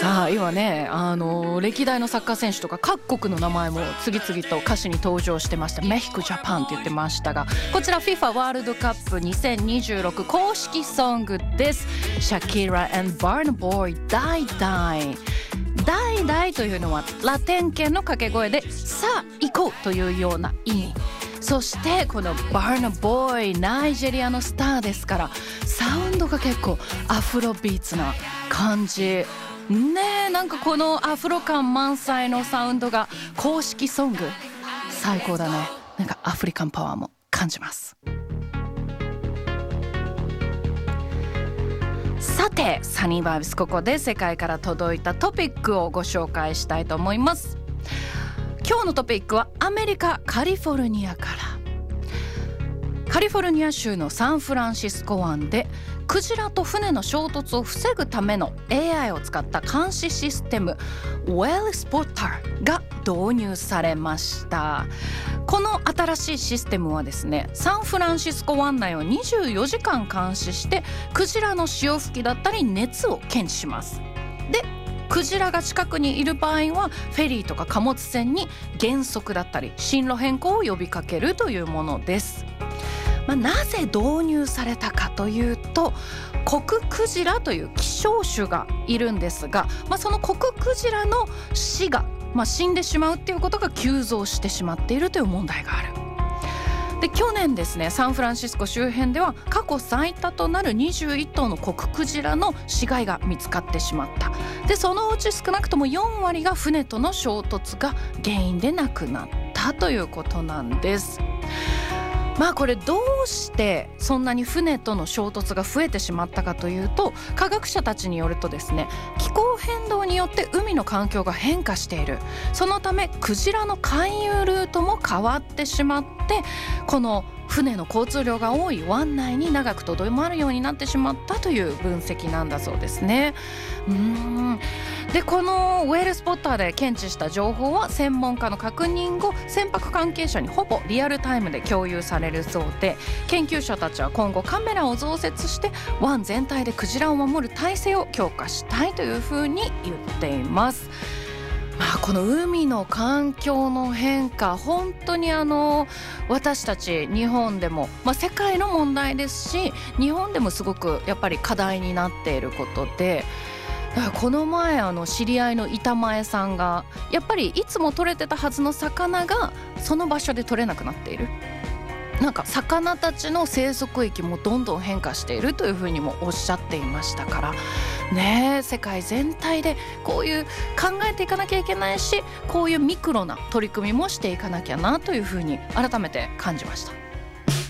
さあ今ね歴代のサッカー選手とか各国の名前も次々と歌詞に登場してました。メヒコジャパンって言ってましたが、こちら FIFA ワールドカップ2026公式ソングです。シャキラ and Burna Boy ダイダイ。ダイダイというのはラテン圏の掛け声でさあ行こうというような意味。そしてこのバーナボーイ、ナイジェリアのスターですから、サウンドが結構アフロビーツな感じね。えなんかこのアフロ感満載のサウンドが公式ソング最高だね。なんかアフリカンパワーも感じます。さてサニーバイブス、ここで世界から届いたトピックをご紹介したいと思います。今日のトピックはアメリカカリフォルニアから。カリフォルニア州のサンフランシスコ湾でクジラと船の衝突を防ぐための AI を使った監視システム Whale Spotter が導入されました。この新しいシステムはですね、サンフランシスコ湾内を24時間監視してクジラの潮吹きだったり熱を検知します。でクジラが近くにいる場合はフェリーとか貨物船に減速だったり進路変更を呼びかけるというものです。なぜ導入されたかというと、コククジラという希少種がいるんですが、そのコククジラの死が、死んでしまうっていうことが急増してしまっているという問題がある。で去年ですね、サンフランシスコ周辺では過去最多となる21頭のコククジラの死骸が見つかってしまった。でそのうち少なくとも4割が船との衝突が原因で亡くなったということなんです。これどうしてそんなに船との衝突が増えてしまったかというと、科学者たちによるとですね、気候変動によって海の環境が変化している。そのためクジラの回遊ルートも変わってしまって、この船の交通量が多い湾内に長くとどまるようになってしまったという分析なんだそうですね。でこのウェールスポッターで検知した情報は専門家の確認後、船舶関係者にほぼリアルタイムで共有されるそうで、研究者たちは今後カメラを増設して湾全体でクジラを守る体制を強化したいというふうに言っています。この海の環境の変化、本当に私たち日本でも、世界の問題ですし、日本でもすごくやっぱり課題になっていることで、この前知り合いの板前さんがやっぱりいつも取れてたはずの魚がその場所で取れなくなっている。なんか魚たちの生息域もどんどん変化しているというふうにもおっしゃっていましたからね。世界全体でこういう考えていかなきゃいけないし、こういうミクロな取り組みもしていかなきゃなというふうに改めて感じました。